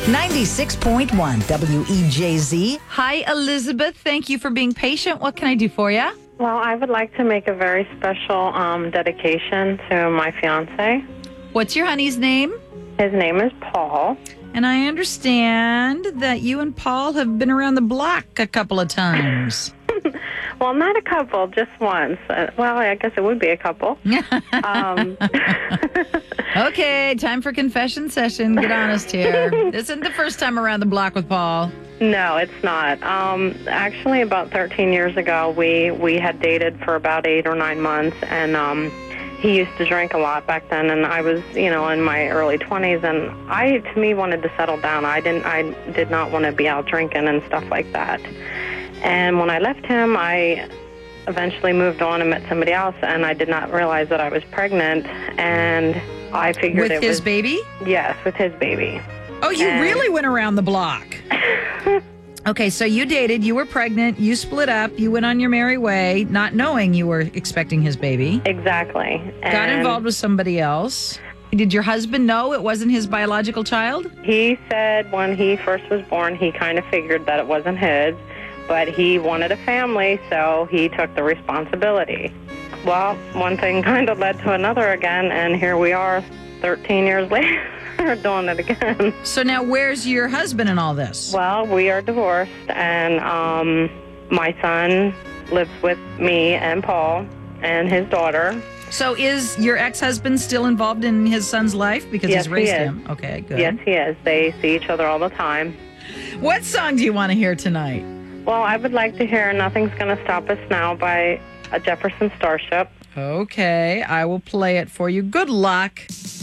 96.1 WEJZ. Hi, Elizabeth. Thank you for being patient. What can I do for you? Well, I would like to make a very special dedication to my fiance. What's your honey's name? His name is Paul. And I understand that you and Paul have been around the block a couple of times. Well, not a couple, just once. Well, I guess it would be a couple. Okay, time for confession session. Get honest here. This isn't the first time around the block with Paul. No, it's not. Actually, about 13 years ago, we had dated for about 8 or 9 months, and he used to drink a lot back then, and I was, in my early 20s, and I, to me, wanted to settle down. I did not want to be out drinking and stuff like that. And when I left him, I eventually moved on and met somebody else, and I did not realize that I was pregnant, and I figured with his baby? Yes, with his baby. Oh, you really went around the block. Okay, so you dated, you were pregnant, you split up, you went on your merry way, not knowing you were expecting his baby. Exactly. Got involved with somebody else. Did your husband know it wasn't his biological child? He said when he first was born, he kind of figured that it wasn't his, but he wanted a family, so he took the responsibility. Well, one thing kind of led to another again, and here we are 13 years later doing it again. So now where's your husband in all this? Well, we are divorced, and my son lives with me and Paul and his daughter. So is your ex-husband still involved in his son's life? Because Yes, he's raised he is. him. Okay, good. Yes, he is. They see each other all the time. What song do you want to hear tonight? Well, I would like to hear Nothing's Gonna Stop Us Now by Jefferson Starship. Okay, I will play it for you. Good luck.